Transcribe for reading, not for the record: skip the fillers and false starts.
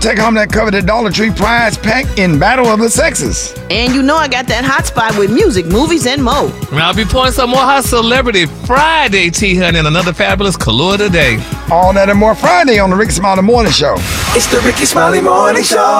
Take home that coveted Dollar Tree prize pack in Battle of the Sexes. And you know I got that hot spot with music, movies, and more. I'll be pouring some more Hot Celebrity Friday, T-Honey, and another fabulous Kahlua today. All that and more Friday on the Ricky Smiley Morning Show. It's the Ricky Smiley Morning Show.